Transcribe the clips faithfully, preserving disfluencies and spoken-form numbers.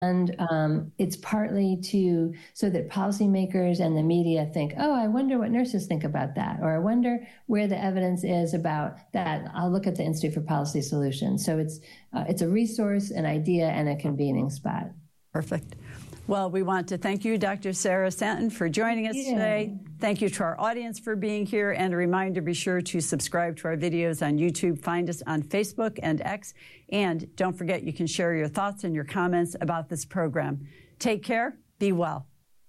And um, it's partly to so that policymakers and the media think, oh, I wonder what nurses think about that, or I wonder where the evidence is about that. I'll look at the Institute for Policy Solutions. So it's uh, it's a resource, an idea, and a convening spot. Perfect. Well, we want to thank you, Doctor Sarah Stanton, for joining us Yeah. today. Thank you to our audience for being here. And a reminder, be sure to subscribe to our videos on YouTube. Find us on Facebook and X. And don't forget, you can share your thoughts and your comments about this program. Take care. Be well.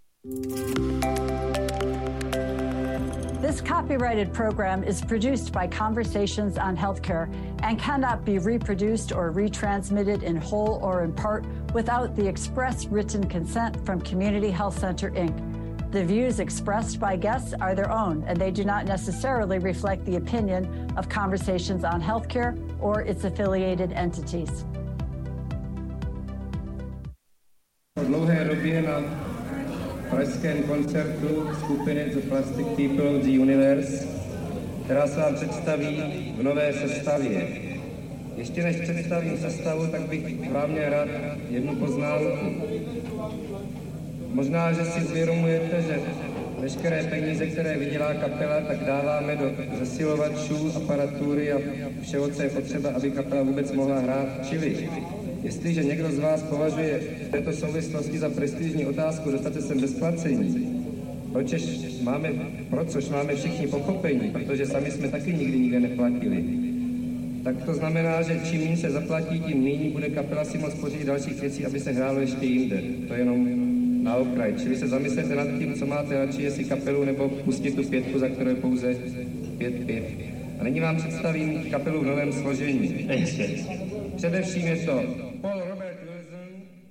This copyrighted program is produced by Conversations on Healthcare and cannot be reproduced or retransmitted in whole or in part without the express written consent from Community Health Center, Incorporated. The views expressed by guests are their own, and they do not necessarily reflect the opinion of Conversations on Healthcare or its affiliated entities. Po dlouhé době na pražském koncertu skupiny The Plastic People The Universe, která se vám představí v nové sestavě. Ještě než představím sestavu, tak bych vám měl rád jednu poznámku. Možná, že si uvědomujete, že veškeré peníze, které vydělá kapela, tak dáváme do zesilovačů, aparatury a všeho, co je potřeba, aby kapela vůbec mohla hrát. Čili, jestliže někdo z vás považuje v této souvislosti za prestižní otázku dostat se sem bez placení, proč máme, pro což máme všichni pochopení, protože sami jsme taky nikdy nikde neplatili, tak to znamená, že čím méně se zaplatí, tím méně bude kapela si moct pořídit dalších věcí, aby se hrálo ještě jinde. To je jenom na okraj. Čili se zamyslete nad tím, co máte radši, jestli kapelu nebo pustit tu pětku, za kterou je pouze pět pět. A nyní vám představím kapelu v novém složení. Především je to Paul Robert Wilson.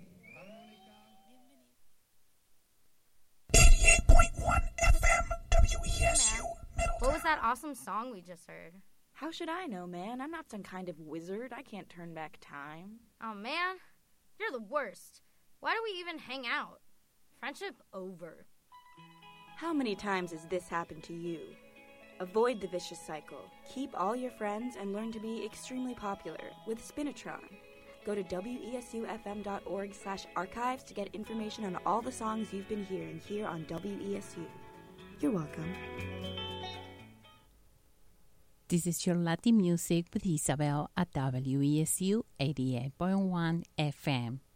eighty-eight point one F M W E S U Middletown. What was that awesome song we just heard? How should I know, man? I'm not some kind of wizard. I can't turn back time. Oh, man, you're the worst. Why do we even hang out? Friendship over. How many times has this happened to you? Avoid the vicious cycle. Keep all your friends and learn to be extremely popular with Spinatron. Go to W E S U F M dot org slash archives to get information on all the songs you've been hearing here on W E S U. You're welcome. This is your Latin music with Isabel at W E S U eighty-eight point one F M.